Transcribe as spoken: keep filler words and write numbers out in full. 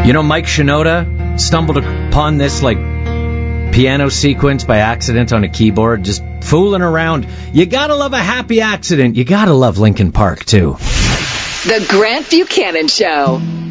You know, Mike Shinoda stumbled upon this, like, piano sequence by accident on a keyboard, just fooling around. You gotta love a happy accident. You gotta love Linkin Park, too. The Grant Buchanan Show.